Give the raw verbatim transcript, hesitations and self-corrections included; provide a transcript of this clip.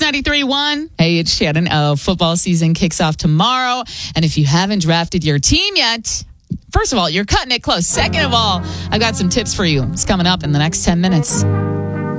ninety-three point one. Hey, it's Shannon. Oh, football season kicks off tomorrow. And if you haven't drafted your team yet, first of all, you're cutting it close. Second of all, I've got some tips for you. It's coming up in the next ten minutes.